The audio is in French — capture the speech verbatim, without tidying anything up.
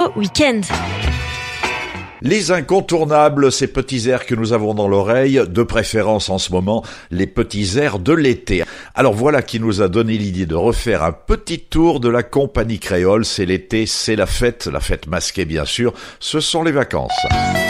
votre week-end. Les incontournables, ces petits airs que nous avons dans l'oreille, de préférence en ce moment, les petits airs de l'été. Alors voilà qui nous a donné l'idée de refaire un petit tour de la compagnie créole. C'est l'été, c'est la fête, la fête masquée bien sûr, ce sont les vacances.